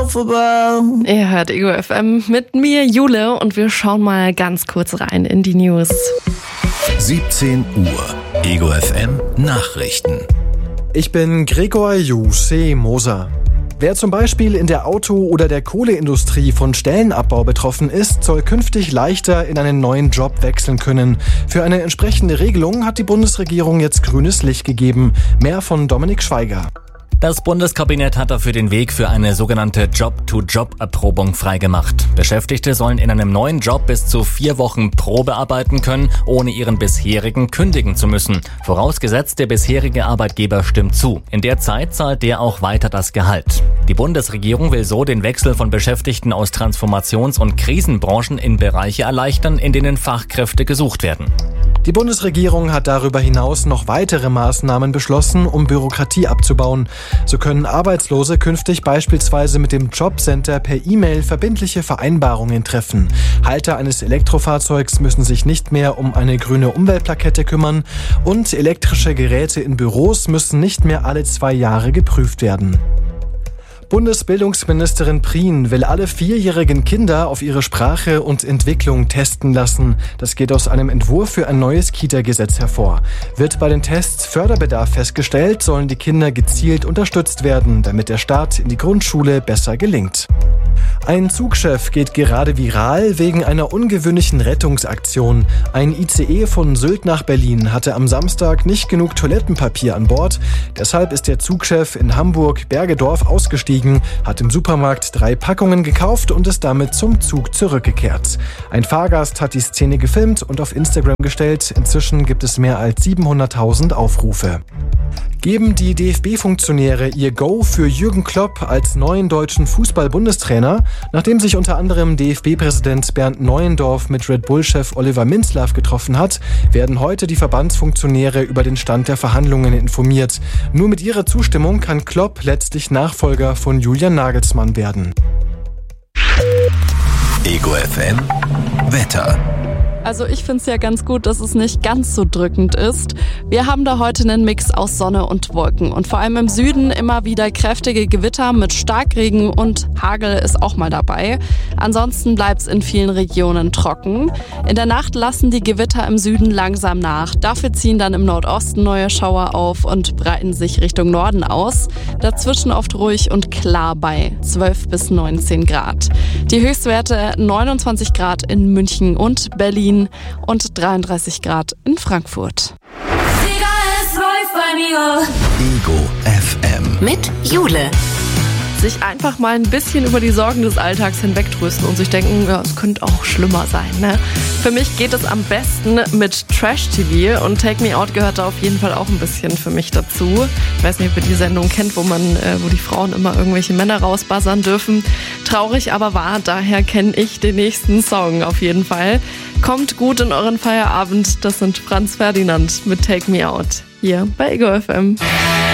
unstoppable. Ihr hört Ego FM mit mir, Jule, und wir schauen mal ganz kurz rein in die News. 17 Uhr. Ego FM Nachrichten. Ich bin Gregor Moser. Wer zum Beispiel in der Auto- oder der Kohleindustrie von Stellenabbau betroffen ist, soll künftig leichter in einen neuen Job wechseln können. Für eine entsprechende Regelung hat die Bundesregierung jetzt grünes Licht gegeben. Mehr von Dominik Schweiger. Das Bundeskabinett hat dafür den Weg für eine sogenannte Job-to-Job-Erprobung freigemacht. Beschäftigte sollen in einem neuen Job bis zu 4 Wochen Probe arbeiten können, ohne ihren bisherigen kündigen zu müssen. Vorausgesetzt, der bisherige Arbeitgeber stimmt zu. In der Zeit zahlt der auch weiter das Gehalt. Die Bundesregierung will so den Wechsel von Beschäftigten aus Transformations- und Krisenbranchen in Bereiche erleichtern, in denen Fachkräfte gesucht werden. Die Bundesregierung hat darüber hinaus noch weitere Maßnahmen beschlossen, um Bürokratie abzubauen. So können Arbeitslose künftig beispielsweise mit dem Jobcenter per E-Mail verbindliche Vereinbarungen treffen. Halter eines Elektrofahrzeugs müssen sich nicht mehr um eine grüne Umweltplakette kümmern und elektrische Geräte in Büros müssen nicht mehr alle 2 Jahre geprüft werden. Bundesbildungsministerin Prien will alle 4-jährigen Kinder auf ihre Sprache und Entwicklung testen lassen. Das geht aus einem Entwurf für ein neues Kita-Gesetz hervor. Wird bei den Tests Förderbedarf festgestellt, sollen die Kinder gezielt unterstützt werden, damit der Start in die Grundschule besser gelingt. Ein Zugchef geht gerade viral wegen einer ungewöhnlichen Rettungsaktion. Ein ICE von Sylt nach Berlin hatte am Samstag nicht genug Toilettenpapier an Bord. Deshalb ist der Zugchef in Hamburg-Bergedorf ausgestiegen, hat im Supermarkt 3 Packungen gekauft und ist damit zum Zug zurückgekehrt. Ein Fahrgast hat die Szene gefilmt und auf Instagram gestellt. Inzwischen gibt es mehr als 700.000 Aufrufe. Geben die DFB-Funktionäre ihr Go für Jürgen Klopp als neuen deutschen Fußball-Bundestrainer? Nachdem sich unter anderem DFB-Präsident Bernd Neuendorf mit Red Bull-Chef Oliver Minzlaff getroffen hat, werden heute die Verbandsfunktionäre über den Stand der Verhandlungen informiert. Nur mit ihrer Zustimmung kann Klopp letztlich Nachfolger von Julian Nagelsmann werden. Ego FM Wetter. Also ich finde es ja ganz gut, dass es nicht ganz so drückend ist. Wir haben da heute einen Mix aus Sonne und Wolken und vor allem im Süden immer wieder kräftige Gewitter mit Starkregen und Hagel ist auch mal dabei. Ansonsten bleibt es in vielen Regionen trocken. In der Nacht lassen die Gewitter im Süden langsam nach. Dafür ziehen dann im Nordosten neue Schauer auf und breiten sich Richtung Norden aus. Dazwischen oft ruhig und klar bei 12 bis 19 Grad. Die Höchstwerte 29 Grad in München und Berlin und 33 Grad in Frankfurt. Ego FM mit Jule. Sich einfach mal ein bisschen über die Sorgen des Alltags hinwegtrösten und sich denken, ja, es könnte auch schlimmer sein, ne? Für mich geht es am besten mit Trash-TV und Take Me Out gehört da auf jeden Fall auch ein bisschen für mich dazu. Ich weiß nicht, ob ihr die Sendung kennt, wo die Frauen immer irgendwelche Männer rausbuzzern dürfen. Traurig, aber wahr, daher kenne ich den nächsten Song auf jeden Fall. Kommt gut in euren Feierabend, das sind Franz Ferdinand mit Take Me Out hier bei Ego FM.